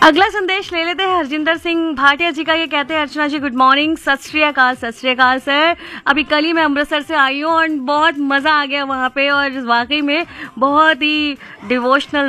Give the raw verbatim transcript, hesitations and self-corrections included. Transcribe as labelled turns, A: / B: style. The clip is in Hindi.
A: अगला संदेश ले लेते हैं हरजिंदर सिंह भाटिया जी का। ये कहते हैं अर्चना जी गुड मॉर्निंग, सत श्री अकाल। सत श्री अकाल सर। अभी कल ही मैं अमृतसर से आई हूँ और बहुत मजा आ गया वहाँ पे, और वाकई में बहुत ही डिवोशनल